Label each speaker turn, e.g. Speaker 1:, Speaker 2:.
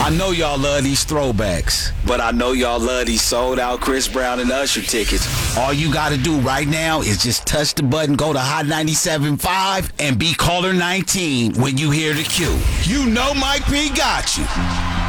Speaker 1: I know y'all love these throwbacks, but I know y'all love these sold-out Chris Brown and Usher tickets. All you got to do right now is just touch the button, go to Hot 97.5, and be caller 19 when you hear the cue. You know Mike P got you.